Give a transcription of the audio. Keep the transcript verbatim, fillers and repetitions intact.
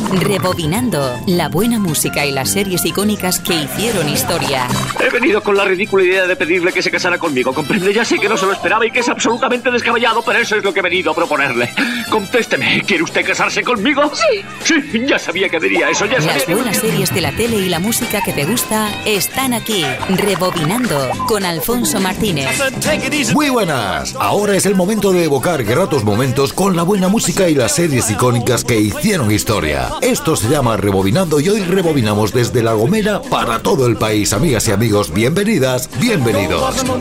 Rebobinando, la buena música y las series icónicas que hicieron historia. He venido con la ridícula idea de pedirle que se casara conmigo. Comprende, ya sé que no se lo esperaba y que es absolutamente descabellado, pero eso es lo que he venido a proponerle. Contésteme, ¿quiere usted casarse conmigo? Sí. Sí, ya sabía que diría eso, ya sabía. Las buenas que... series de la tele y la música que te gusta están aquí. Rebobinando, con Alfonso Martínez. Muy buenas. Ahora es el momento de evocar gratos momentos con la buena música y las series icónicas que hicieron historia. Esto se llama Rebobinando y hoy rebobinamos desde La Gomera para todo el país. Amigas y amigos, bienvenidas, bienvenidos.